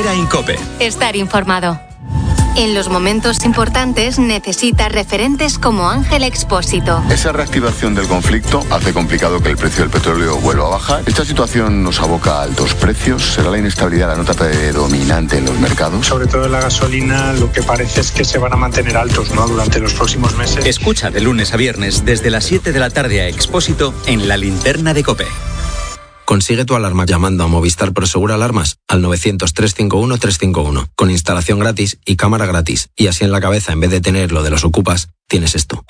Herrera en COPE. Estar informado. En los momentos importantes necesitas referentes como Ángel Expósito. Esa reactivación del conflicto hace complicado que el precio del petróleo vuelva a bajar. Esta situación nos aboca a altos precios. ¿Será la inestabilidad la nota predominante en los mercados? Sobre todo en la gasolina, lo que parece es que se van a mantener altos, ¿no?, durante los próximos meses. Escucha de lunes a viernes desde las 7 de la tarde a Expósito en La Linterna de COPE. Consigue tu alarma llamando a Movistar Prosegur Alarmas al 900-351-351, con instalación gratis y cámara gratis. Y así en la cabeza, en vez de tener lo de los ocupas, tienes esto.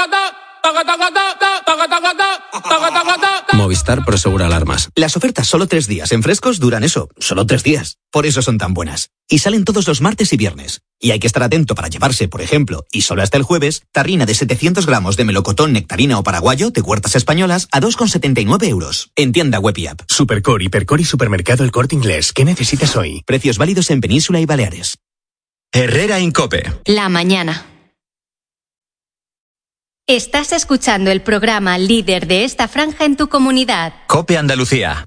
Movistar Prosegur Alarmas. Las ofertas solo 3 días en Frescos duran eso, solo 3 días. Por eso son tan buenas. Y salen todos los martes y viernes. Y hay que estar atento para llevarse, por ejemplo, y solo hasta el jueves, tarrina de 700 gramos de melocotón, nectarina o paraguayo de Huertas Españolas a 2,79 €. En tienda web y app. Supercor, Hipercor y Supermercado El Corte Inglés. ¿Qué necesitas hoy? Precios válidos en Península y Baleares. Herrera en COPE. La mañana. Estás escuchando el programa líder de esta franja en tu comunidad. COPE Andalucía.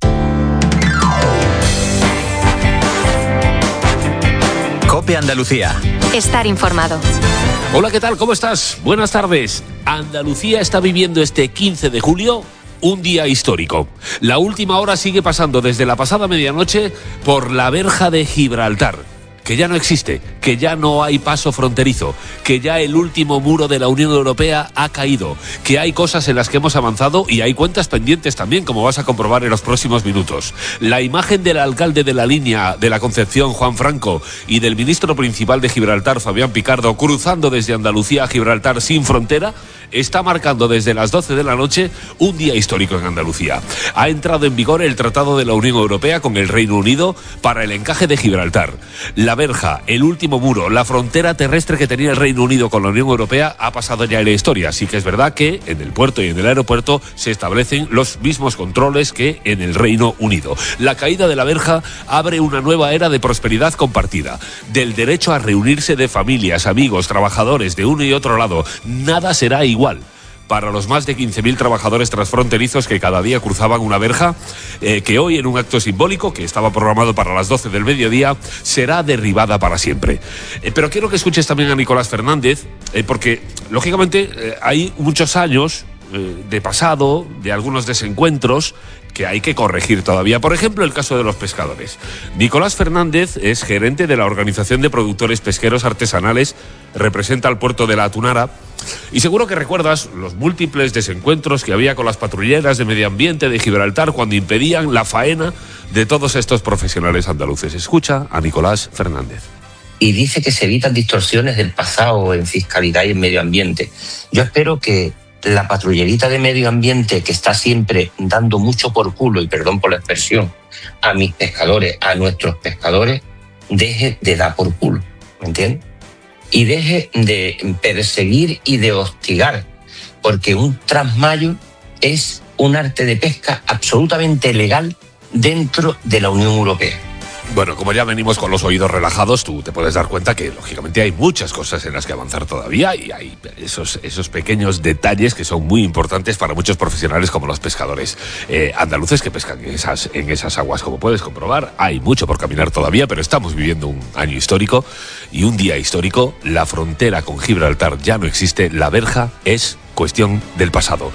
COPE Andalucía. Estar informado. Hola, ¿qué tal? ¿Cómo estás? Buenas tardes. Andalucía está viviendo este 15 de julio un día histórico. La última hora sigue pasando desde la pasada medianoche por la verja de Gibraltar, que ya no existe, que ya no hay paso fronterizo, que ya el último muro de la Unión Europea ha caído, que hay cosas en las que hemos avanzado y hay cuentas pendientes también, como vas a comprobar en los próximos minutos. La imagen del alcalde de la línea de la Concepción, Juan Franco, y del ministro principal de Gibraltar, Fabián Picardo, cruzando desde Andalucía a Gibraltar sin frontera, está marcando desde las 12 de la noche un día histórico en Andalucía. Ha entrado en vigor el Tratado de la Unión Europea con el Reino Unido para el encaje de Gibraltar. La verja, el último muro, la frontera terrestre que tenía el Reino Unido con la Unión Europea ha pasado ya en la historia. Sí que es verdad que en el puerto y en el aeropuerto se establecen los mismos controles que en el Reino Unido. La caída de la verja abre una nueva era de prosperidad compartida, del derecho a reunirse de familias, amigos, trabajadores de uno y otro lado. Nada será igual para los más de 15.000 trabajadores transfronterizos que cada día cruzaban una verja que hoy, en un acto simbólico que estaba programado para las 12 del mediodía, será derribada para siempre. Pero quiero que escuches también a Nicolás Fernández, porque lógicamente hay muchos años de pasado, de algunos desencuentros que hay que corregir todavía. Por ejemplo, el caso de los pescadores. Nicolás Fernández es gerente de la Organización de Productores Pesqueros Artesanales, representa al puerto de La Atunara, y seguro que recuerdas los múltiples desencuentros que había con las patrulleras de medio ambiente de Gibraltar cuando impedían la faena de todos estos profesionales andaluces. Escucha a Nicolás Fernández. Y dice que se evitan distorsiones del pasado en fiscalidad y en medio ambiente. Yo espero que la patrullerita de medio ambiente, que está siempre dando mucho por culo, y perdón por la expresión, a mis pescadores, a nuestros pescadores, deje de dar por culo, ¿me entiendes? Y deje de perseguir y de hostigar, porque un trasmayo es un arte de pesca absolutamente legal dentro de la Unión Europea. Bueno, como ya venimos con los oídos relajados, tú te puedes dar cuenta que lógicamente hay muchas cosas en las que avanzar todavía, y hay esos pequeños detalles que son muy importantes para muchos profesionales como los pescadores andaluces que pescan en esas aguas. Como puedes comprobar, hay mucho por caminar todavía, pero estamos viviendo un año histórico y un día histórico. La frontera con Gibraltar ya no existe, la verja es cuestión del pasado.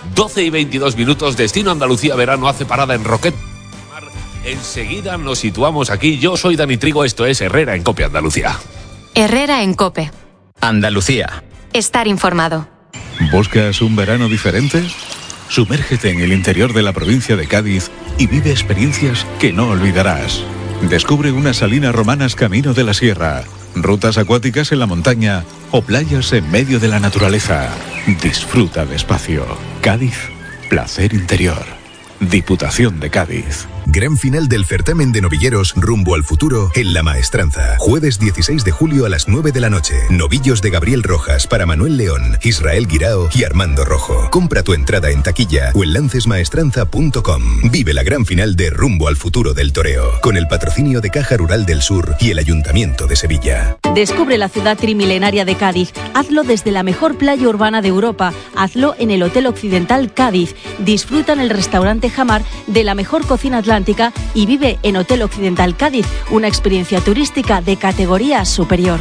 12:22, destino Andalucía verano hace parada en Roquet. Enseguida nos situamos aquí. Yo soy Dani Trigo, esto es Herrera en COPE Andalucía. Herrera en COPE. Andalucía. Estar informado. ¿Buscas un verano diferente? Sumérgete en el interior de la provincia de Cádiz y vive experiencias que no olvidarás. Descubre unas salinas romanas camino de la sierra, rutas acuáticas en la montaña o playas en medio de la naturaleza. Disfruta despacio. Cádiz, placer interior. Diputación de Cádiz. Gran final del certamen de novilleros rumbo al futuro en La Maestranza. Jueves 16 de julio a las 9 de la noche. Novillos de Gabriel Rojas para Manuel León, Israel Guirao y Armando Rojo. Compra tu entrada en taquilla o en lancesmaestranza.com. Vive la gran final de Rumbo al futuro del toreo, con el patrocinio de Caja Rural del Sur y el Ayuntamiento de Sevilla. Descubre la ciudad trimilenaria de Cádiz. Hazlo desde la mejor playa urbana de Europa. Hazlo en el Hotel Occidental Cádiz. Disfruta en el restaurante Jamar de la mejor cocina atlántica Atlántica y vive en Hotel Occidental Cádiz, una experiencia turística de categoría superior.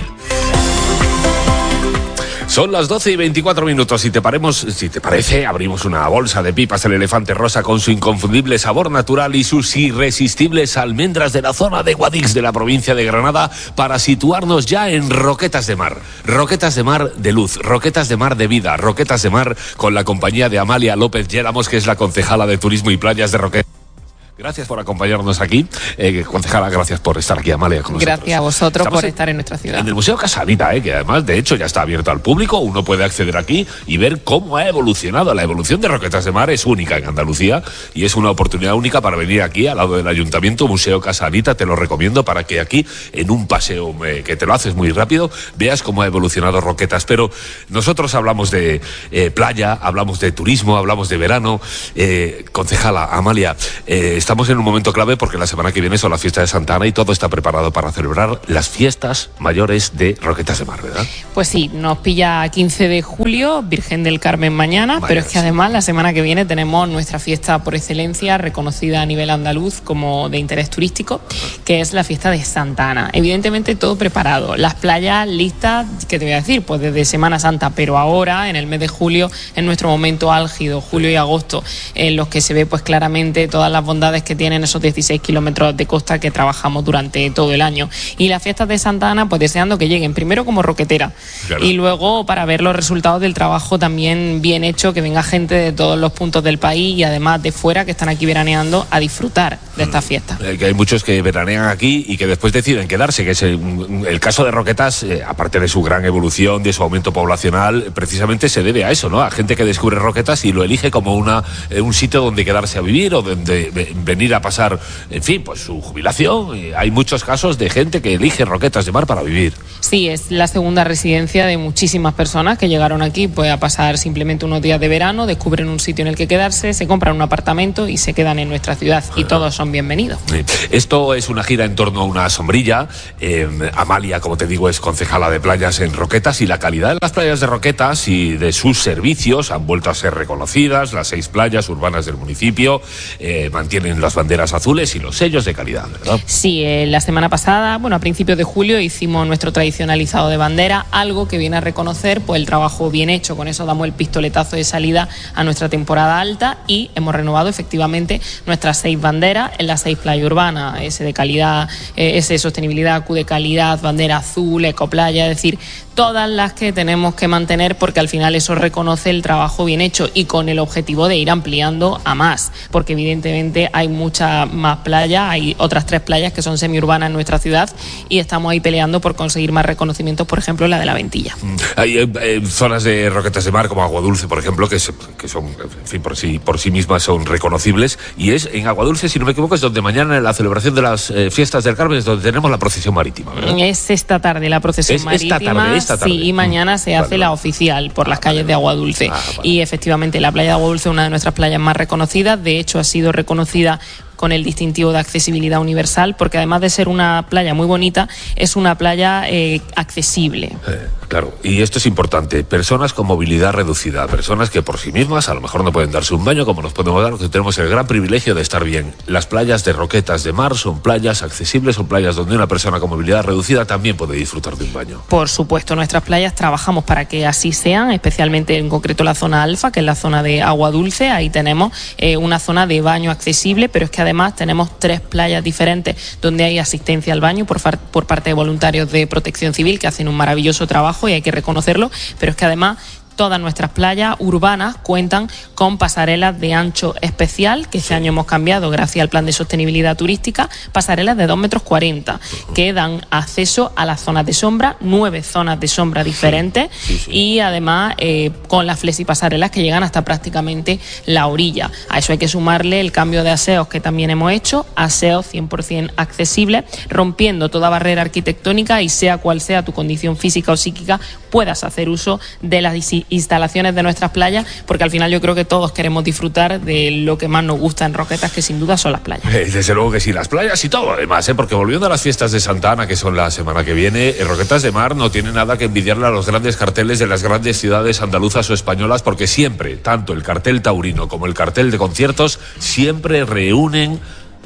Son las 12:24. Si te parece, abrimos una bolsa de pipas El Elefante Rosa con su inconfundible sabor natural y sus irresistibles almendras de la zona de Guadix de la provincia de Granada para situarnos ya en Roquetas de Mar. Roquetas de Mar de luz, roquetas de mar de vida, roquetas de mar con la compañía de Amalia López Lléramos, que es la concejala de Turismo y Playas de Roquetas. Gracias por acompañarnos aquí. Concejala, gracias por estar aquí, Amalia, con nosotros. Gracias a vosotros por estar en nuestra ciudad. En el Museo Casanita, que además, de hecho, ya está abierto al público. Uno puede acceder aquí y ver cómo ha evolucionado. La evolución de Roquetas de Mar es única en Andalucía y es una oportunidad única para venir aquí, al lado del Ayuntamiento, Museo Casanita. Te lo recomiendo para que aquí, en un paseo que te lo haces muy rápido, veas cómo ha evolucionado Roquetas. Pero nosotros hablamos de playa, hablamos de turismo, hablamos de verano. Concejala, Amalia, estamos en un momento clave porque la semana que viene son las fiestas de Santa Ana y todo está preparado para celebrar las fiestas mayores de Roquetas de Mar, ¿verdad? Pues sí, nos pilla 15 de julio, Virgen del Carmen mañana, pero es que además la semana que viene tenemos nuestra fiesta por excelencia, reconocida a nivel andaluz como de interés turístico, que es la fiesta de Santa Ana. Evidentemente todo preparado, las playas listas, ¿qué te voy a decir? Pues desde Semana Santa, pero ahora, en el mes de julio, en nuestro momento álgido, julio y agosto, en los que se ve pues claramente todas las bondades que tienen esos 16 kilómetros de costa que trabajamos durante todo el año. Y las fiestas de Santa Ana, pues deseando que lleguen primero como roquetera, claro, y luego para ver los resultados del trabajo también bien hecho, que venga gente de todos los puntos del país y además de fuera que están aquí veraneando a disfrutar de estas fiestas. Que hay muchos que veranean aquí y que después deciden quedarse, que es el caso de Roquetas, aparte de su gran evolución, de su aumento poblacional, precisamente se debe a eso, ¿no? A gente que descubre Roquetas y lo elige como un sitio donde quedarse a vivir o donde venir a pasar, en fin, pues su jubilación. Hay muchos casos de gente que elige Roquetas de Mar para vivir. Sí, es la segunda residencia de muchísimas personas que llegaron aquí pues a pasar simplemente unos días de verano, descubren un sitio en el que quedarse, se compran un apartamento y se quedan en nuestra ciudad, y todos son bienvenidos. Esto es una gira en torno a una sombrilla. Amalia, como te digo, es concejala de playas en Roquetas y la calidad de las playas de Roquetas y de sus servicios han vuelto a ser reconocidas. Las 6 playas urbanas del municipio mantienen las banderas azules y los sellos de calidad, ¿verdad? Sí, la semana pasada, a principios de julio hicimos nuestro tradicional izado de bandera, algo que viene a reconocer pues el trabajo bien hecho. Con eso damos el pistoletazo de salida a nuestra temporada alta y hemos renovado efectivamente nuestras 6 banderas en las 6 playas urbanas, S de calidad, S de sostenibilidad, Q de calidad, bandera azul, ecoplaya, es decir, todas las que tenemos que mantener porque al final eso reconoce el trabajo bien hecho y con el objetivo de ir ampliando a más, porque evidentemente hay muchas más playas, hay otras 3 playas que son semiurbanas en nuestra ciudad y estamos ahí peleando por conseguir más reconocimientos, por ejemplo la de la Ventilla. Hay zonas de Roquetas de Mar como Aguadulce, por ejemplo, que son, en fin, por sí mismas son reconocibles, y es en Aguadulce, si no me equivoco, es donde mañana en la celebración de las fiestas del Carmen es donde tenemos la procesión marítima, ¿verdad? Es esta tarde la procesión marítima. Esta tarde. Sí, y mañana se hace la oficial por las calles de Aguadulce. Y efectivamente la playa de Aguadulce es una de nuestras playas más reconocidas, de hecho ha sido reconocida con el distintivo de accesibilidad universal, porque además de ser una playa muy bonita, es una playa accesible. Claro, y esto es importante, personas con movilidad reducida, personas que por sí mismas a lo mejor no pueden darse un baño como nos podemos dar, que tenemos el gran privilegio de estar bien. Las playas de Roquetas de Mar son playas accesibles, son playas donde una persona con movilidad reducida también puede disfrutar de un baño. Por supuesto, nuestras playas trabajamos para que así sean, especialmente en concreto la zona alfa, que es la zona de agua dulce. Ahí tenemos una zona de baño accesible, pero es que además tenemos 3 playas diferentes donde hay asistencia al baño por parte de voluntarios de Protección Civil que hacen un maravilloso trabajo y hay que reconocerlo, pero es que además todas nuestras playas urbanas cuentan con pasarelas de ancho especial, que este año hemos cambiado gracias al plan de sostenibilidad turística, pasarelas de 2,40 metros, que dan acceso a las zonas de sombra, 9 zonas de sombra diferentes, y además con las flexipasarelas que llegan hasta prácticamente la orilla. A eso hay que sumarle el cambio de aseos que también hemos hecho, aseos 100% accesibles, rompiendo toda barrera arquitectónica y sea cual sea tu condición física o psíquica, puedas hacer uso de las instalaciones de nuestras playas, porque al final yo creo que todos queremos disfrutar de lo que más nos gusta en Roquetas, que sin duda son las playas. Desde luego que sí, las playas y todo además, porque volviendo a las fiestas de Santa Ana, que son la semana que viene, Roquetas de Mar no tiene nada que envidiarle a los grandes carteles de las grandes ciudades andaluzas o españolas, porque siempre, tanto el cartel taurino como el cartel de conciertos, siempre reúnen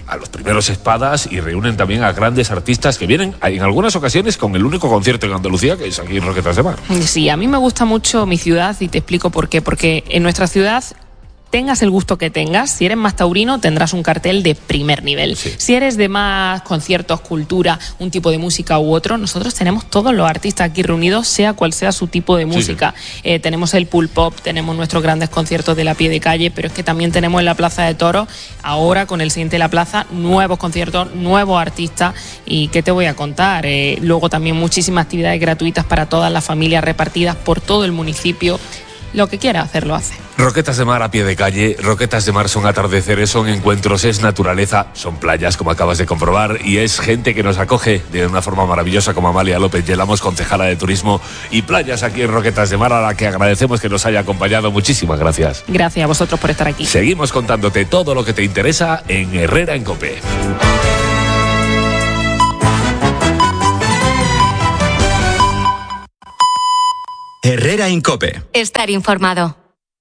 a los primeros espadas y reúnen también a grandes artistas que vienen en algunas ocasiones con el único concierto en Andalucía, que es aquí en Roquetas de Mar. Sí, a mí me gusta mucho mi ciudad y te explico por qué. Porque en nuestra ciudad, tengas el gusto que tengas, si eres más taurino tendrás un cartel de primer nivel. Sí. Si eres de más conciertos, cultura, un tipo de música u otro, nosotros tenemos todos los artistas aquí reunidos, sea cual sea su tipo de música. Sí. Tenemos el pool pop, tenemos nuestros grandes conciertos de la pie de calle, pero es que también tenemos en la Plaza de Toros, ahora con el siguiente de la plaza, nuevos conciertos, nuevos artistas. ¿Y qué te voy a contar? Luego también muchísimas actividades gratuitas para todas las familias repartidas por todo el municipio. Lo que quiera hacer, lo hace. Roquetas de Mar a pie de calle. Roquetas de Mar son atardeceres, son encuentros, es naturaleza, son playas, como acabas de comprobar, y es gente que nos acoge de una forma maravillosa, como Amalia López Yelamos, concejala de Turismo y Playas aquí en Roquetas de Mar, a la que agradecemos que nos haya acompañado. Muchísimas gracias. Gracias a vosotros por estar aquí. Seguimos contándote todo lo que te interesa en Herrera en COPE. Herrera en COPE. Estar informado.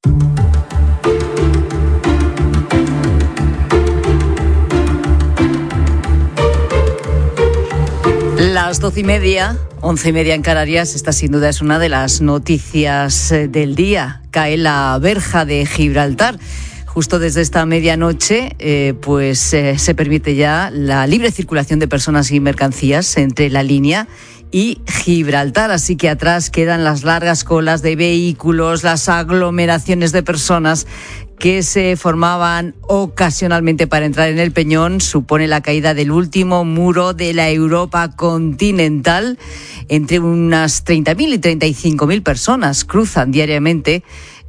Las 12:30, 11:30 en Canarias. Esta sin duda es una de las noticias del día. Cae la verja de Gibraltar. Justo desde esta medianoche, se permite ya la libre circulación de personas y mercancías entre la línea y Gibraltar, así que atrás quedan las largas colas de vehículos, las aglomeraciones de personas que se formaban ocasionalmente para entrar en el Peñón. Supone la caída del último muro de la Europa continental. Entre unas 30.000 y 35.000 personas cruzan diariamente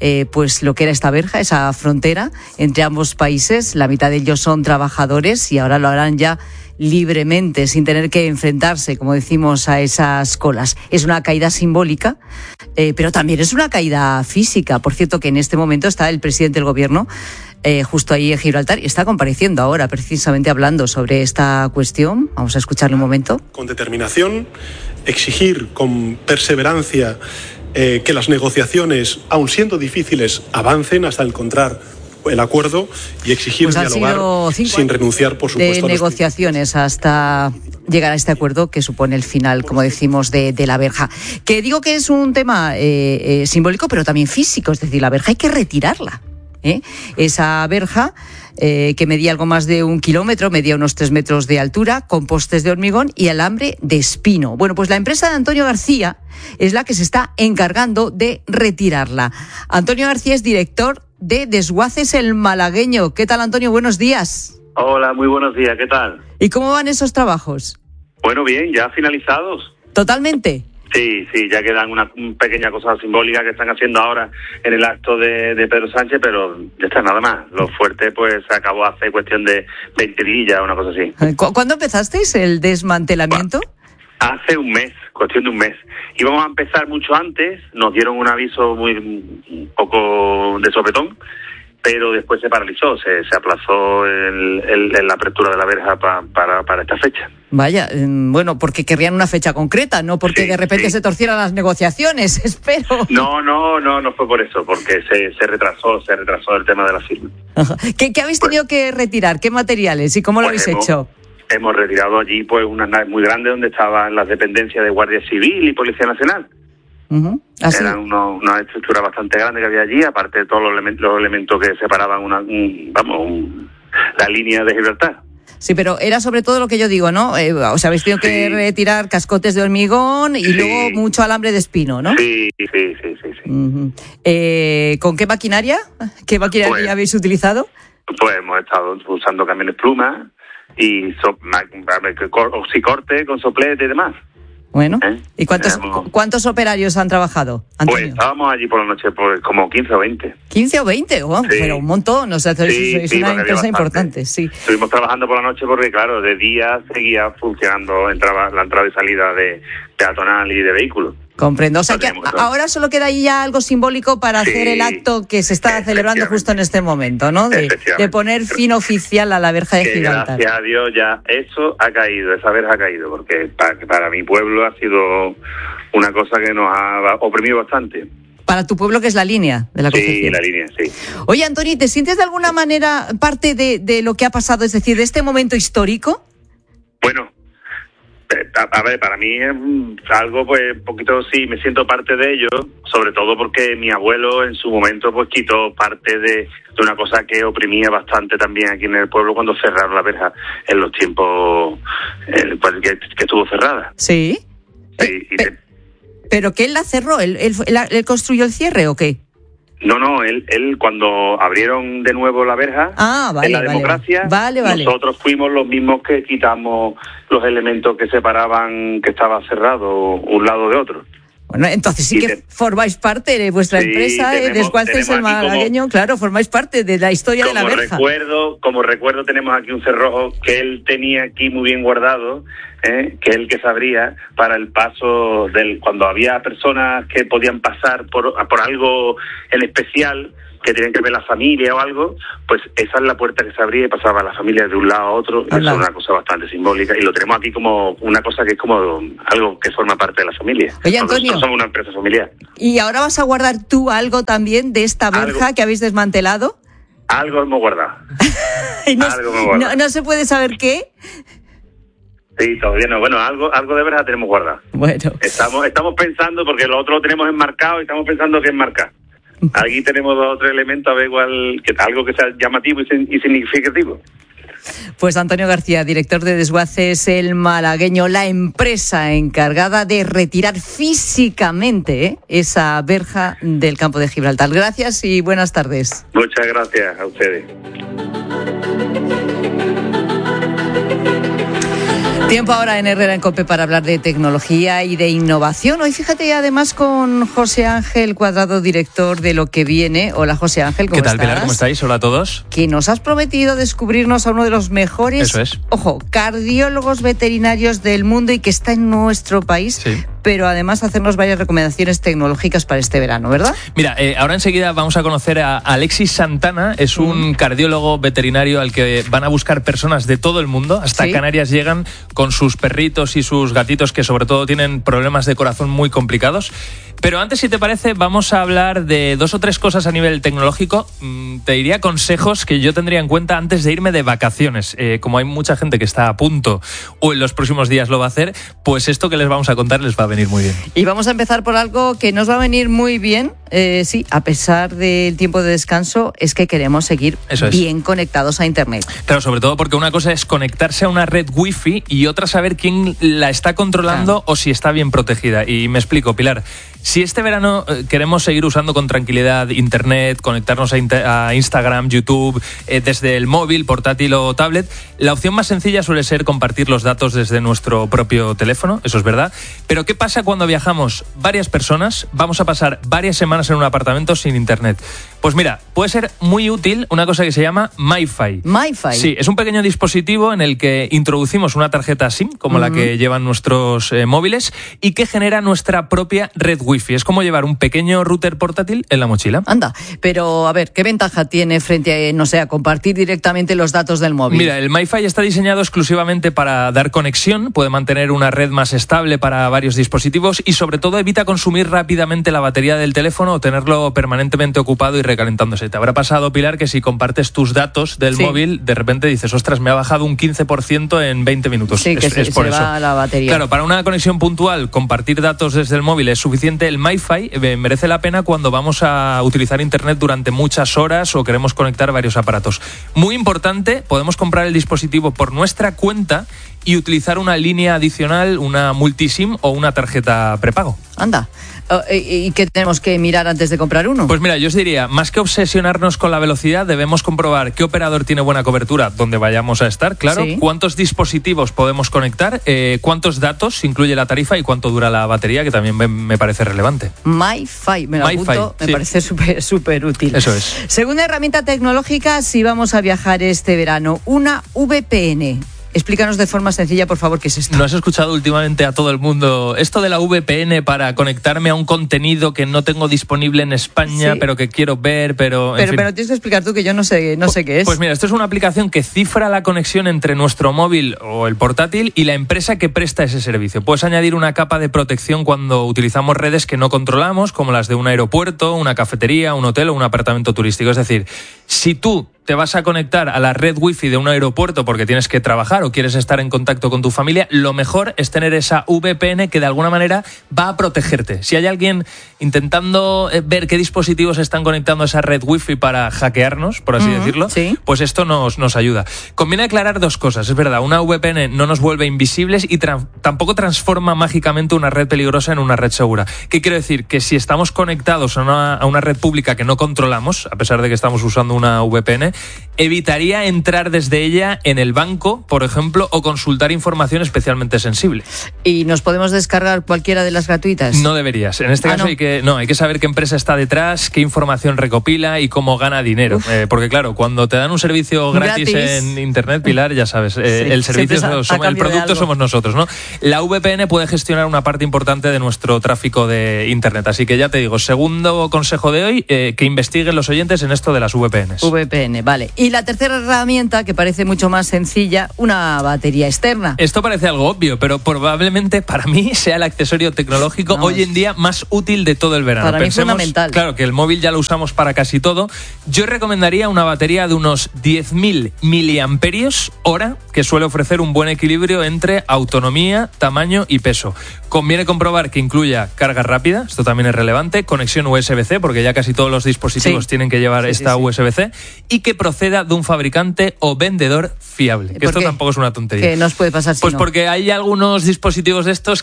lo que era esta verja, esa frontera entre ambos países. La mitad de ellos son trabajadores y ahora lo harán ya libremente, sin tener que enfrentarse, como decimos, a esas colas. Es una caída simbólica, pero también es una caída física. Por cierto, que en este momento está el presidente del gobierno justo ahí en Gibraltar y está compareciendo ahora, precisamente hablando sobre esta cuestión. Vamos a escucharle un momento. Con determinación, exigir con perseverancia que las negociaciones, aun siendo difíciles, avancen hasta encontrar el acuerdo y exigir dialogar sin renunciar, por supuesto, de negociaciones hasta llegar a este acuerdo que supone el final, como decimos, de la verja. Que digo que es un tema simbólico, pero también físico, es decir, la verja hay que retirarla. Esa verja que medía algo más de 1 kilómetro, medía unos 3 metros de altura, con postes de hormigón y alambre de espino. Bueno, pues la empresa de Antonio García es la que se está encargando de retirarla. Antonio García es director de Desguaces El Malagueño. ¿Qué tal, Antonio? Buenos días. Hola, muy buenos días. ¿Qué tal? ¿Y cómo van esos trabajos? Bueno, bien, ya finalizados. ¿Totalmente? Sí, ya quedan una pequeña cosa simbólica que están haciendo ahora en el acto de Pedro Sánchez, pero ya está, nada más. Lo fuerte pues se acabó hace cuestión de 20 días, una cosa así. ¿Cuándo empezasteis el desmantelamiento? Hace un mes, cuestión de un mes. Íbamos a empezar mucho antes, nos dieron un aviso un poco de sopetón, pero después se paralizó, se aplazó la apertura de la verja para esta fecha. Vaya, bueno, porque querrían una fecha concreta, no porque de repente se torcieran las negociaciones, espero. No fue por eso, porque se retrasó el tema de la firma. ¿Qué habéis tenido que retirar? ¿Qué materiales y cómo lo habéis hecho? Hemos retirado allí unas naves muy grandes donde estaban las dependencias de Guardia Civil y Policía Nacional. Era una estructura bastante grande que había allí, aparte de todos los elementos que separaban la línea de Gibraltar. Sí, pero era sobre todo lo que yo digo, ¿no? Habéis tenido que retirar cascotes de hormigón y luego mucho alambre de espino, ¿no? Sí. ¿Con qué maquinaria? ¿Qué maquinaria habéis utilizado? Pues hemos estado usando camiones plumas y oxicorte con soplete y demás. Bueno, ¿y cuántos operarios han trabajado, Antonio? Pues estábamos allí por la noche como 15 o 20. ¿15 o 20? Oh, sí. Pero un montón, o sea, es una empresa importante, sí. Estuvimos trabajando por la noche porque, claro, de día seguía funcionando la entrada y salida de peatonal y de vehículos. Comprendo. O sea que ahora solo queda ahí ya algo simbólico para hacer el acto que se está celebrando justo en este momento, ¿no? De poner fin oficial a la verja de Gibraltar. Gracias a Dios ya eso ha caído, esa verja ha caído, porque para mi pueblo ha sido una cosa que nos ha oprimido bastante. Para tu pueblo, que es La Línea de la Concepción. Sí, La Línea, sí. Oye, Antoni, ¿te sientes de alguna manera parte de lo que ha pasado, es decir, de este momento histórico? Bueno, a ver, para mí es algo, pues, un poquito, sí, me siento parte de ello, sobre todo porque mi abuelo en su momento, pues, quitó parte de una cosa que oprimía bastante también aquí en el pueblo cuando cerraron la verja en los tiempos pues, que estuvo cerrada. Sí. Sí, ¿Pero que él la cerró? ¿Él construyó el cierre o qué? No, él cuando abrieron de nuevo la verja, en la democracia, nosotros fuimos los mismos que quitamos los elementos que separaban, que estaba cerrado un lado de otro. Bueno, entonces sí que formáis parte de vuestra empresa, Desguaces El Malagueño, claro, formáis parte de la historia de la verja. Como recuerdo, tenemos aquí un cerrojo que él tenía aquí muy bien guardado, que él que sabría para el paso cuando había personas que podían pasar por algo en especial, que tienen que ver la familia o algo, pues esa es la puerta que se abría y pasaba la familia de un lado a otro. Eso es una cosa bastante simbólica y lo tenemos aquí como una cosa que es como algo que forma parte de la familia. Oye, Antonio, nosotros somos una empresa familiar. ¿Y ahora vas a guardar tú algo también de esta verja que habéis desmantelado? Algo hemos guardado. ¿No se puede saber qué? Sí, todavía no. Bueno, algo de verja tenemos guardado. Bueno. Estamos pensando, porque lo otro lo tenemos enmarcado y estamos pensando que enmarcar. Aquí tenemos 2 o 3 elementos, a ver igual, algo que sea llamativo y significativo. Pues Antonio García, director de Desguaces El Malagueño, la empresa encargada de retirar físicamente esa verja del campo de Gibraltar. Gracias y buenas tardes. Muchas gracias a ustedes. Tiempo ahora en Herrera en COPE para hablar de tecnología y de innovación. Hoy fíjate además con José Ángel Cuadrado, director de Lo que Viene. Hola José Ángel, ¿cómo estás? ¿Qué tal, Pilar? ¿Cómo estáis? Hola a todos. Que nos has prometido descubrirnos a uno de los mejores, cardiólogos veterinarios del mundo y que está en nuestro país. Sí. Pero además hacernos varias recomendaciones tecnológicas para este verano, ¿verdad? Mira, ahora enseguida vamos a conocer a Alexis Santana. Es un cardiólogo veterinario al que van a buscar personas de todo el mundo. Hasta Canarias llegan con sus perritos y sus gatitos que sobre todo tienen problemas de corazón muy complicados. Pero antes, si te parece, vamos a hablar de 2 o 3 cosas a nivel tecnológico. Te diría consejos que yo tendría en cuenta antes de irme de vacaciones. Como hay mucha gente que está a punto o en los próximos días lo va a hacer, pues esto que les vamos a contar les va a venir muy bien. Y vamos a empezar por algo que nos va a venir muy bien. Sí, a pesar del tiempo de descanso, es que queremos seguir bien conectados a Internet. Claro, sobre todo porque una cosa es conectarse a una red wifi y otra saber quién la está controlando o si está bien protegida. Y me explico, Pilar. Si este verano queremos seguir usando con tranquilidad Internet, conectarnos a Instagram, YouTube, desde el móvil, portátil o tablet, la opción más sencilla suele ser compartir los datos desde nuestro propio teléfono, eso es verdad. Pero ¿qué pasa cuando viajamos varias personas? Vamos a pasar varias semanas en un apartamento sin Internet. Pues mira, puede ser muy útil una cosa que se llama MiFi. ¿MiFi? Sí, es un pequeño dispositivo en el que introducimos una tarjeta SIM, como la que llevan nuestros móviles, y que genera nuestra propia red Wi-Fi. Es como llevar un pequeño router portátil en la mochila. Anda, pero a ver, ¿qué ventaja tiene frente a, a compartir directamente los datos del móvil? Mira, el MiFi está diseñado exclusivamente para dar conexión, puede mantener una red más estable para varios dispositivos y sobre todo evita consumir rápidamente la batería del teléfono o tenerlo permanentemente ocupado y recalentándose. Te habrá pasado, Pilar, que si compartes tus datos del móvil, de repente dices, ostras, me ha bajado un 15% en 20 minutos. Sí, que es por eso. Va la batería. Claro, para una conexión puntual, compartir datos desde el móvil es suficiente. El MiFi merece la pena cuando vamos a utilizar Internet durante muchas horas o queremos conectar varios aparatos. Muy importante, podemos comprar el dispositivo por nuestra cuenta y utilizar una línea adicional, una multisim o una tarjeta prepago. Anda. ¿Y qué tenemos que mirar antes de comprar uno? Pues mira, yo os diría, más que obsesionarnos con la velocidad, debemos comprobar qué operador tiene buena cobertura donde vayamos a estar, claro, cuántos dispositivos podemos conectar, cuántos datos incluye la tarifa y cuánto dura la batería, que también me parece relevante. MiFi, me lo apunto, me parece súper útil. Eso es. Segunda herramienta tecnológica, si vamos a viajar este verano, una VPN. Explícanos de forma sencilla, por favor, qué es esto. ¿No has escuchado últimamente a todo el mundo esto de la VPN para conectarme a un contenido que no tengo disponible en España, pero que quiero ver, pero me lo tienes que explicar tú, que yo no sé qué es. Pues mira, esto es una aplicación que cifra la conexión entre nuestro móvil o el portátil y la empresa que presta ese servicio. Puedes añadir una capa de protección cuando utilizamos redes que no controlamos, como las de un aeropuerto, una cafetería, un hotel o un apartamento turístico. Es decir, si tú te vas a conectar a la red wifi de un aeropuerto porque tienes que trabajar o quieres estar en contacto con tu familia, lo mejor es tener esa VPN que de alguna manera va a protegerte. Si hay alguien intentando ver qué dispositivos están conectando a esa red wifi para hackearnos, por así decirlo, pues esto nos ayuda. Conviene aclarar dos cosas. Es verdad, una VPN no nos vuelve invisibles y tampoco transforma mágicamente una red peligrosa en una red segura. ¿Qué quiero decir? Que si estamos conectados a una red pública que no controlamos, a pesar de que estamos usando una VPN, evitaría entrar desde ella en el banco, por ejemplo, o consultar información especialmente sensible. ¿Y nos podemos descargar cualquiera de las gratuitas? No deberías. En este caso hay que saber qué empresa está detrás, qué información recopila y cómo gana dinero. Porque claro, cuando te dan un servicio gratis en Internet, Pilar, ya sabes, el servicio el producto somos nosotros, ¿no? La VPN puede gestionar una parte importante de nuestro tráfico de Internet. Así que ya te digo, segundo consejo de hoy, que investiguen los oyentes en esto de las VPNs. VPN, vale. Y la tercera herramienta, que parece mucho más sencilla, una batería externa. Esto parece algo obvio, pero probablemente para mí sea el accesorio tecnológico hoy en día más útil de todo el verano. Para mí es fundamental. Claro, que el móvil ya lo usamos para casi todo. Yo recomendaría una batería de unos 10.000 mAh, que suele ofrecer un buen equilibrio entre autonomía, tamaño y peso. Conviene comprobar que incluya carga rápida, esto también es relevante, conexión USB-C, porque ya casi todos los dispositivos tienen que llevar esta USB-C, y que proceda de un fabricante o vendedor fiable. Que esto tampoco es una tontería. ¿Qué nos puede pasar si Pues no? porque hay algunos dispositivos de estos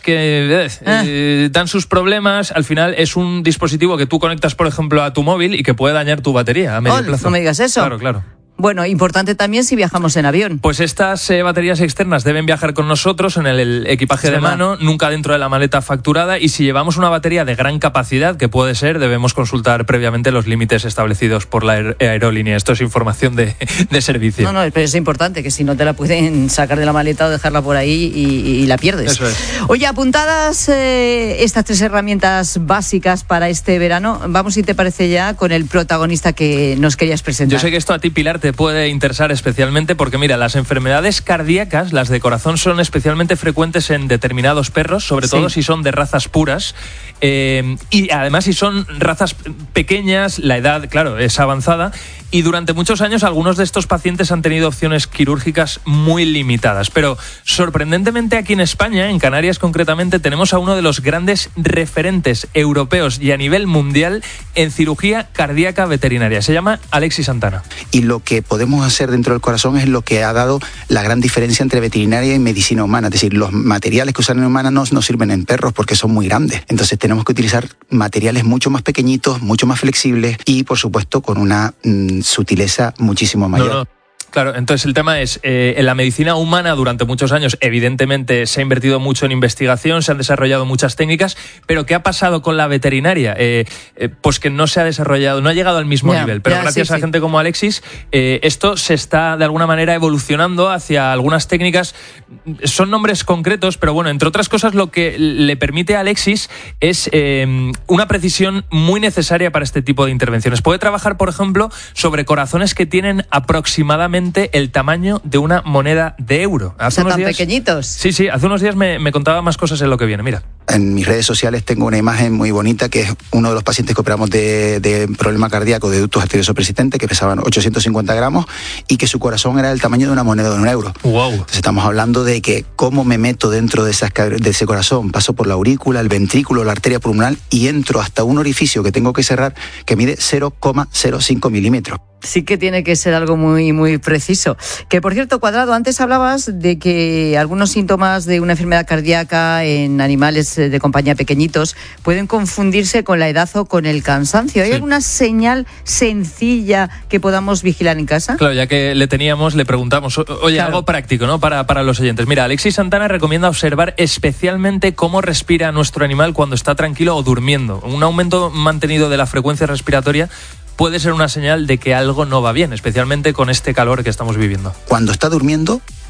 que dan sus problemas. Al final es un dispositivo que tú conectas, por ejemplo, a tu móvil y que puede dañar tu batería a medio plazo. No me digas eso. Claro. Bueno, importante también si viajamos en avión. Pues estas baterías externas deben viajar con nosotros en el equipaje de mano, nunca dentro de la maleta facturada, y si llevamos una batería de gran capacidad, que puede ser, debemos consultar previamente los límites establecidos por la aerolínea. Esto es información de servicio. No, pero es importante, que si no te la pueden sacar de la maleta o dejarla por ahí y la pierdes. Eso es. Oye, apuntadas estas tres herramientas básicas para este verano, vamos, si te parece, ya con el protagonista que nos querías presentar. Yo sé que esto a ti, Pilar, te puede interesar especialmente porque, mira, las enfermedades cardíacas, las de corazón, son especialmente frecuentes en determinados perros, sobre todo si son de razas puras, y además si son razas pequeñas, la edad, claro, es avanzada, y durante muchos años algunos de estos pacientes han tenido opciones quirúrgicas muy limitadas. Pero sorprendentemente aquí en España, en Canarias concretamente, tenemos a uno de los grandes referentes europeos y a nivel mundial en cirugía cardíaca veterinaria. Se llama Alexis Santana. Y lo que podemos hacer dentro del corazón es lo que ha dado la gran diferencia entre veterinaria y medicina humana. Es decir, los materiales que usan en humanos no sirven en perros porque son muy grandes. Entonces tenemos que utilizar materiales mucho más pequeñitos, mucho más flexibles y, por supuesto, con una sutileza muchísimo mayor. Claro, entonces el tema es, en la medicina humana durante muchos años evidentemente se ha invertido mucho en investigación, se han desarrollado muchas técnicas, pero ¿qué ha pasado con la veterinaria? Pues que no se ha desarrollado, no ha llegado al mismo nivel, pero gracias a gente como Alexis, esto se está de alguna manera evolucionando hacia algunas técnicas, son nombres concretos, pero bueno, entre otras cosas lo que le permite a Alexis es una precisión muy necesaria para este tipo de intervenciones. Puede trabajar, por ejemplo, sobre corazones que tienen aproximadamente el tamaño de una moneda de euro. Hace unos días, pequeñitos. Sí, hace unos días me contaba más cosas en lo que viene, mira. En mis redes sociales tengo una imagen muy bonita que es uno de los pacientes que operamos de problema cardíaco de ductus arterioso persistente, que pesaban 850 gramos y que su corazón era del tamaño de una moneda de un euro. Wow. Entonces estamos hablando de que cómo me meto dentro de ese corazón, paso por la aurícula, el ventrículo, la arteria pulmonar y entro hasta un orificio que tengo que cerrar que mide 0,05 milímetros. Sí que tiene que ser algo muy, muy preciso. Que, por cierto, Cuadrado, antes hablabas de que algunos síntomas de una enfermedad cardíaca en animales de compañía pequeñitos pueden confundirse con la edad o con el cansancio. ¿Hay alguna señal sencilla que podamos vigilar en casa? Claro, ya que le teníamos, le preguntamos, oye, algo práctico, ¿no? Para los oyentes. Mira, Alexis Santana recomienda observar especialmente cómo respira nuestro animal cuando está tranquilo o durmiendo. Un aumento mantenido de la frecuencia respiratoria puede ser una señal de que algo no va bien, especialmente con este calor que estamos viviendo. Cuando está durmiendo,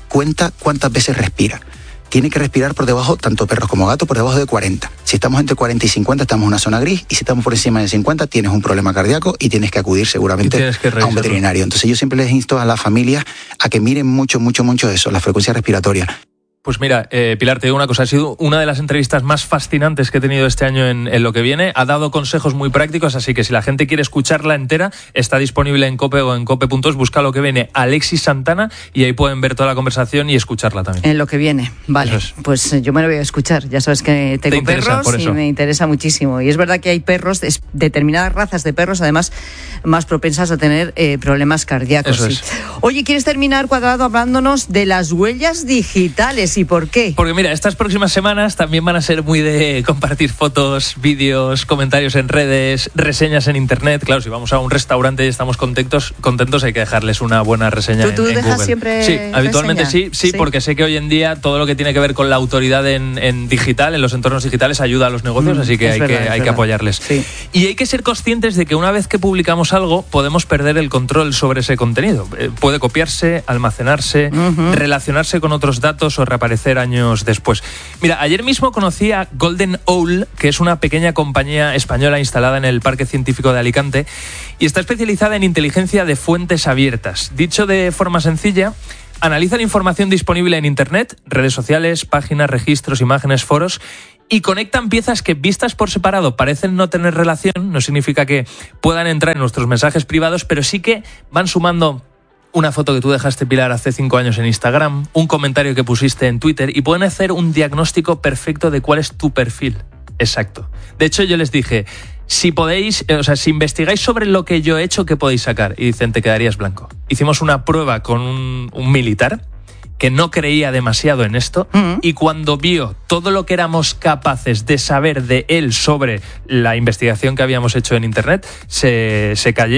cuenta cuántas veces respira. Tiene que respirar por debajo, tanto perros como gatos, por debajo de 40. Si estamos entre 40 y 50, estamos en una zona gris, y si estamos por encima de 50, tienes un problema cardíaco y tienes que acudir seguramente a un veterinario. Entonces yo siempre les insto a las familias a que miren mucho eso, la frecuencia respiratoria. Pues mira, Pilar, te digo una cosa, ha sido una de las entrevistas más fascinantes que he tenido este año en Lo que viene. Ha dado consejos muy prácticos, así que si la gente quiere escucharla entera, está disponible en COPE o en cope.es. Busca Lo que viene Alexis Santana y ahí pueden ver toda la conversación y escucharla también. En Lo que viene, vale. Pues yo me lo voy a escuchar. Ya sabes que tengo perros y me interesa muchísimo. Y es verdad que hay perros, determinadas razas de perros, además, más propensas a tener problemas cardíacos. Eso es. Oye, ¿quieres terminar, Cuadrado, hablándonos de las huellas digitales? ¿Y por qué? Porque mira, estas próximas semanas también van a ser muy de compartir fotos, vídeos, comentarios en redes, reseñas en internet. Claro, si vamos a un restaurante y estamos contentos, hay que dejarles una buena reseña en dejas Google. Siempre sí, habitualmente reseña? sí, porque sé que hoy en día todo lo que tiene que ver con la autoridad en digital, en los entornos digitales, ayuda a los negocios, así que hay que apoyarles. Sí. Y hay que ser conscientes de que una vez que publicamos algo, podemos perder el control sobre ese contenido. Puede copiarse, almacenarse, relacionarse con otros datos o reaparecer años después. Mira, ayer mismo conocí a Golden Owl, que es una pequeña compañía española instalada en el Parque Científico de Alicante y está especializada en inteligencia de fuentes abiertas. Dicho de forma sencilla, analizan información disponible en Internet, redes sociales, páginas, registros, imágenes, foros, y conectan piezas que, vistas por separado, parecen no tener relación. No significa que puedan entrar en nuestros mensajes privados, pero sí que van sumando una foto que tú dejaste, Pilar, hace 5 años en Instagram, un comentario que pusiste en Twitter, y pueden hacer un diagnóstico perfecto de cuál es tu perfil exacto. De hecho, yo les dije, si investigáis sobre lo que yo he hecho, ¿qué podéis sacar? Y dicen, te quedarías blanco. Hicimos una prueba con un militar que no creía demasiado en esto, y cuando vio todo lo que éramos capaces de saber de él sobre la investigación que habíamos hecho en Internet, se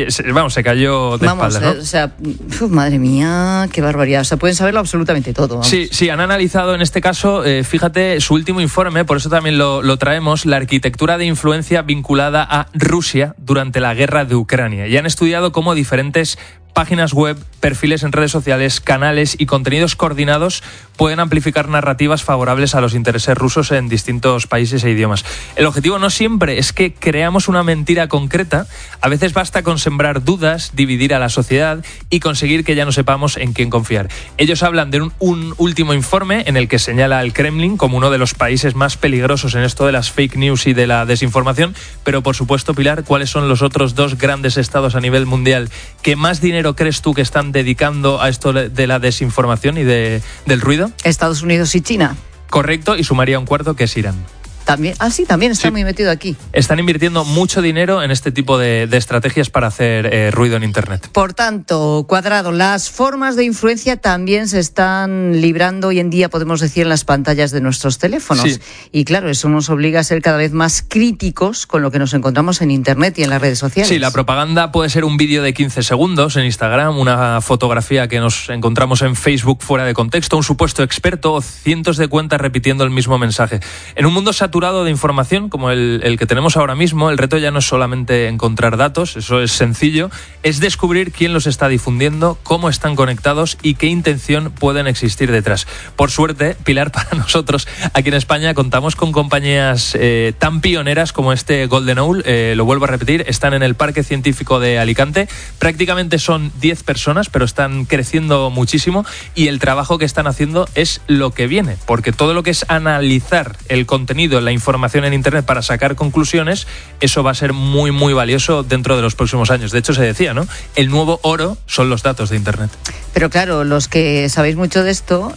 cayó de espaldas, ¿no? Madre mía, qué barbaridad. O sea, pueden saberlo absolutamente todo. Vamos. Sí, han analizado en este caso, fíjate, su último informe, por eso también lo traemos, la arquitectura de influencia vinculada a Rusia durante la guerra de Ucrania. Y han estudiado cómo diferentes páginas web, perfiles en redes sociales, canales y contenidos coordinados pueden amplificar narrativas favorables a los intereses rusos en distintos países e idiomas. El objetivo no siempre es que creamos una mentira concreta, a veces basta con sembrar dudas, dividir a la sociedad y conseguir que ya no sepamos en quién confiar. Ellos hablan de un último informe en el que señala al Kremlin como uno de los países más peligrosos en esto de las fake news y de la desinformación, pero por supuesto, Pilar, ¿cuáles son los otros dos grandes estados a nivel mundial que más dinero crees tú que están dedicando a esto de la desinformación y del ruido? Estados Unidos y China. Correcto, y sumaría un cuarto, que es Irán. También, también está muy metido aquí. Están invirtiendo mucho dinero en este tipo de estrategias para hacer ruido en Internet. Por tanto, Cuadrado, las formas de influencia también se están librando hoy en día, podemos decir, en las pantallas de nuestros teléfonos. Sí. Y claro, eso nos obliga a ser cada vez más críticos con lo que nos encontramos en Internet y en las redes sociales. Sí, la propaganda puede ser un vídeo de 15 segundos en Instagram, una fotografía que nos encontramos en Facebook fuera de contexto, un supuesto experto o cientos de cuentas repitiendo el mismo mensaje. En un mundo saturado de información como el que tenemos ahora mismo, el reto ya no es solamente encontrar datos, eso es sencillo, es descubrir quién los está difundiendo, cómo están conectados y qué intención pueden existir detrás. Por suerte, Pilar, para nosotros aquí en España contamos con compañías tan pioneras como este Golden Owl, lo vuelvo a repetir, están en el Parque Científico de Alicante, prácticamente son 10 personas, pero están creciendo muchísimo y el trabajo que están haciendo es lo que viene, porque todo lo que es analizar el contenido, la información en Internet para sacar conclusiones, eso va a ser muy, muy valioso dentro de los próximos años. De hecho, se decía, ¿no? El nuevo oro son los datos de Internet. Pero claro, los que sabéis mucho de esto,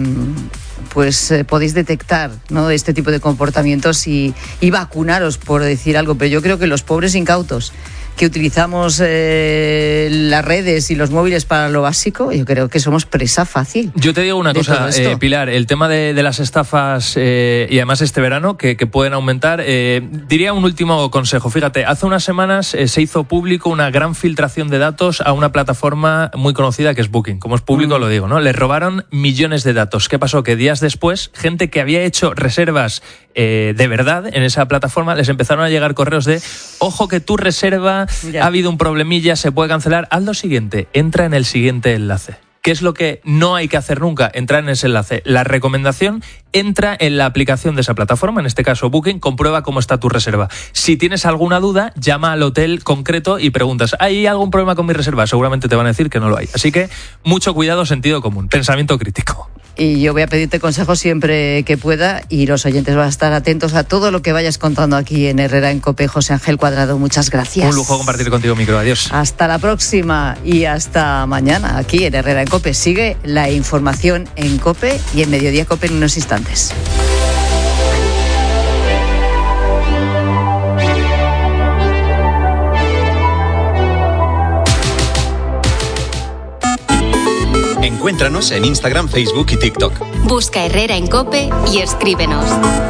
podéis detectar, ¿no?, este tipo de comportamientos y vacunaros, por decir algo. Pero yo creo que los pobres incautos que utilizamos las redes y los móviles para lo básico, yo creo que somos presa fácil. Yo te digo una cosa, Pilar, el tema de las estafas y además este verano que pueden aumentar, diría un último consejo. Fíjate, hace unas semanas se hizo público una gran filtración de datos a una plataforma muy conocida que es Booking. Como es público lo digo, ¿no? Le robaron millones de datos. ¿Qué pasó? Que días después, gente que había hecho reservas de verdad en esa plataforma, les empezaron a llegar correos de ojo que tu reserva ha habido un problemilla, se puede cancelar, haz lo siguiente, entra en el siguiente enlace. ¿Qué es lo que no hay que hacer nunca? Entrar en ese enlace. La recomendación: entra en la aplicación de esa plataforma, en este caso Booking, comprueba cómo está tu reserva. Si tienes alguna duda, llama al hotel concreto y preguntas: ¿hay algún problema con mi reserva? Seguramente te van a decir que no lo hay. Así que mucho cuidado, sentido común, pensamiento crítico. Y yo voy a pedirte consejos siempre que pueda, y los oyentes van a estar atentos a todo lo que vayas contando aquí en Herrera en COPE. José Ángel Cuadrado, muchas gracias. Un lujo compartir contigo, micro. Adiós. Hasta la próxima y hasta mañana aquí en Herrera en COPE. Sigue la información en COPE y en Mediodía COPE en unos instantes. Encuéntranos en Instagram, Facebook y TikTok. Busca Herrera en COPE y escríbenos.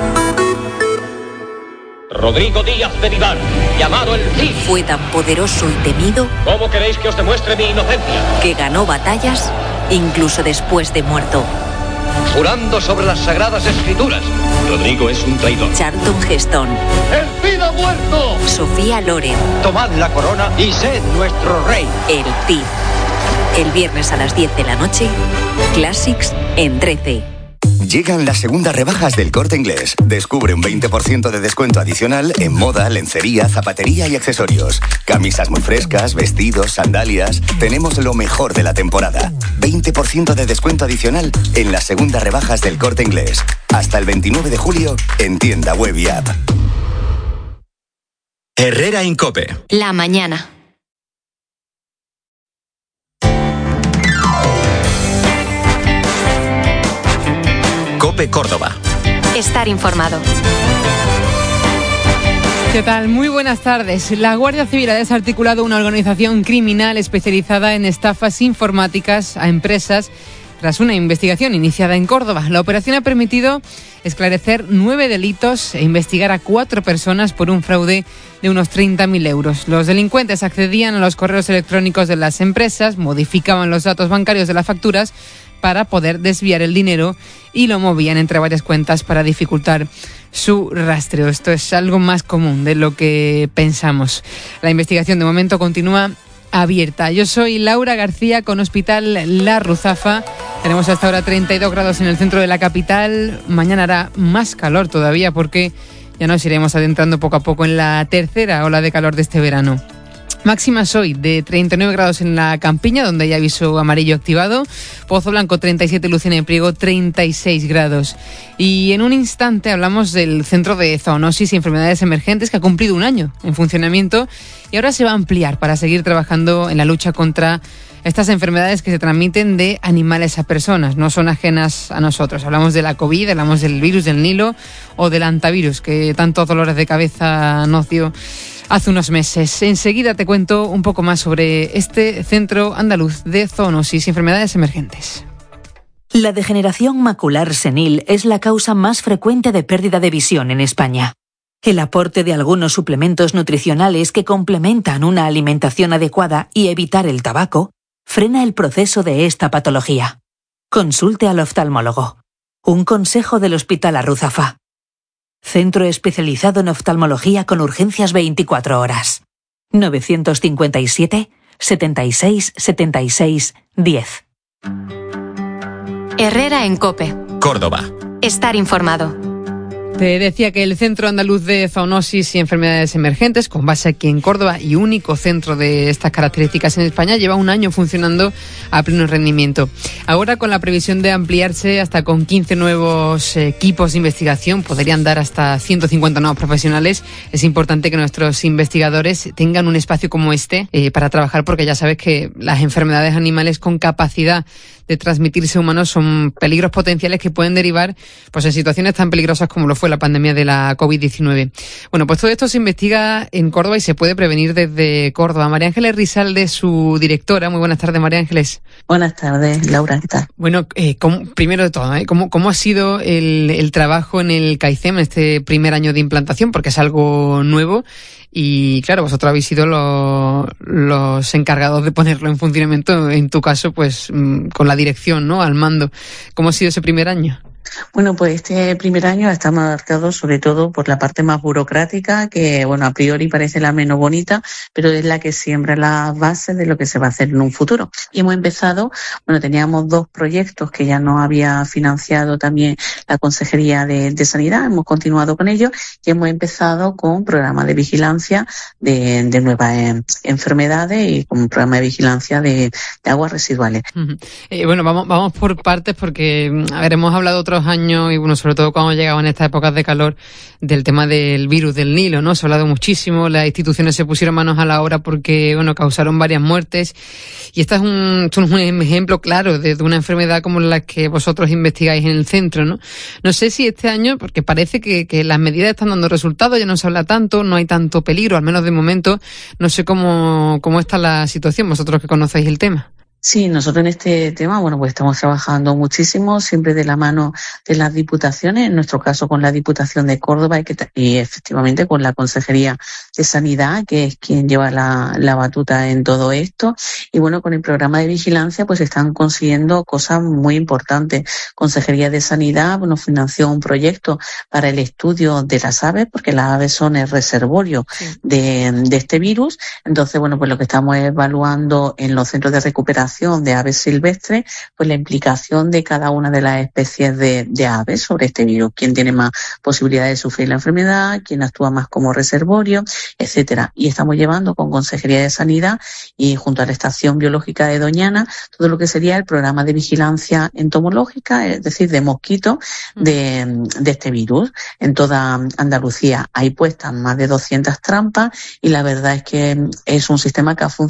Rodrigo Díaz de Vivar, llamado el Cid. Fue tan poderoso y temido. ¿Cómo queréis que os demuestre mi inocencia? Que ganó batallas incluso después de muerto. Jurando sobre las sagradas escrituras. Rodrigo es un traidor. Charlton Heston. ¡El Cid ha muerto! Sofía Loren. Tomad la corona y sed nuestro rey. El Cid. El viernes a las 10 de la noche, Classics en 13. Llegan las segundas rebajas del Corte Inglés. Descubre un 20% de descuento adicional en moda, lencería, zapatería y accesorios. Camisas muy frescas, vestidos, sandalias. Tenemos lo mejor de la temporada. 20% de descuento adicional en las segundas rebajas del Corte Inglés. Hasta el 29 de julio en tienda web y app. Herrera en COPE. La mañana. COPE Córdoba. Estar informado. ¿Qué tal? Muy buenas tardes. La Guardia Civil ha desarticulado una organización criminal especializada en estafas informáticas a empresas tras una investigación iniciada en Córdoba. La operación ha permitido esclarecer 9 delitos e investigar a 4 personas por un fraude de unos 30.000 euros. Los delincuentes accedían a los correos electrónicos de las empresas, modificaban los datos bancarios de las facturas para poder desviar el dinero y lo movían entre varias cuentas para dificultar su rastreo. Esto es algo más común de lo que pensamos. La investigación de momento continúa abierta. Yo soy Laura García con Hospital La Ruzafa. Tenemos hasta ahora 32 grados en el centro de la capital. Mañana hará más calor todavía porque ya nos iremos adentrando poco a poco en la tercera ola de calor de este verano. Máximas hoy de 39 grados en la Campiña, donde hay aviso amarillo activado. Pozo Blanco 37, Lucena y Priego 36 grados. Y en un instante hablamos del Centro de Zoonosis y Enfermedades Emergentes, que ha cumplido un año en funcionamiento y ahora se va a ampliar para seguir trabajando en la lucha contra estas enfermedades que se transmiten de animales a personas, no son ajenas a nosotros. Hablamos de la COVID, hablamos del virus del Nilo o del antivirus, que tantos dolores de cabeza nos dio hace unos meses. Enseguida te cuento un poco más sobre este Centro Andaluz de Zoonosis y Enfermedades Emergentes. La degeneración macular senil es la causa más frecuente de pérdida de visión en España. El aporte de algunos suplementos nutricionales que complementan una alimentación adecuada y evitar el tabaco frena el proceso de esta patología. Consulte al oftalmólogo. Un consejo del Hospital La Ruzafa. Centro especializado en oftalmología con urgencias 24 horas. 957 76 76 10. Herrera en COPE. Córdoba. Estar informado. Te decía que el Centro Andaluz de Zoonosis y Enfermedades Emergentes, con base aquí en Córdoba y único centro de estas características en España, lleva un año funcionando a pleno rendimiento. Ahora, con la previsión de ampliarse hasta con 15 nuevos equipos de investigación, podrían dar hasta 150 nuevos profesionales. Es importante que nuestros investigadores tengan un espacio como este para trabajar, porque ya sabes que las enfermedades animales con capacidad de transmitirse a humanos son peligros potenciales que pueden derivar pues en situaciones tan peligrosas como lo fue la pandemia de la COVID-19. Bueno, pues todo esto se investiga en Córdoba y se puede prevenir desde Córdoba. María Ángeles Rizalde, su directora. Muy buenas tardes, María Ángeles. Buenas tardes, Laura, ¿qué tal? Bueno, primero de todo, ¿cómo ha sido el trabajo en el CAICEM en este primer año de implantación? Porque es algo nuevo. Y claro, vosotros habéis sido los encargados de ponerlo en funcionamiento, en tu caso, pues con la dirección, ¿no? Al mando. ¿Cómo ha sido ese primer año? Bueno, pues este primer año está marcado sobre todo por la parte más burocrática, que bueno, a priori parece la menos bonita, pero es la que siembra las bases de lo que se va a hacer en un futuro. Y hemos empezado, bueno, teníamos 2 proyectos que ya nos había financiado también la Consejería de Sanidad, hemos continuado con ellos y hemos empezado con programas de vigilancia de nuevas enfermedades y con un programa de vigilancia de aguas residuales. Bueno, vamos por partes porque, a ver, hemos hablado otros años y bueno, sobre todo cuando llegaban estas épocas de calor, del tema del virus del Nilo, ¿no? Se ha hablado muchísimo, las instituciones se pusieron manos a la obra porque, bueno, causaron varias muertes y esto es un ejemplo claro de una enfermedad como la que vosotros investigáis en el centro, ¿no? No sé si este año, porque parece que las medidas están dando resultados, ya no se habla tanto, no hay tanto peligro, al menos de momento, no sé cómo está la situación, vosotros que conocéis el tema. Sí, nosotros en este tema, bueno, pues estamos trabajando muchísimo, siempre de la mano de las diputaciones, en nuestro caso con la Diputación de Córdoba y efectivamente con la Consejería de Sanidad, que es quien lleva la batuta en todo esto. Y bueno, con el programa de vigilancia pues están consiguiendo cosas muy importantes. Consejería de Sanidad, bueno, financió un proyecto para el estudio de las aves, porque las aves son el reservorio de este virus. Entonces, bueno, pues lo que estamos evaluando en los centros de recuperación de aves silvestres, pues la implicación de cada una de las especies de aves sobre este virus, quién tiene más posibilidades de sufrir la enfermedad, quién actúa más como reservorio, etcétera. Y estamos llevando con Consejería de Sanidad y junto a la Estación Biológica de Doñana todo lo que sería el programa de vigilancia entomológica, es decir, de mosquitos de este virus. En toda Andalucía hay puestas más de 200 trampas y la verdad es que es un sistema que ha funcionado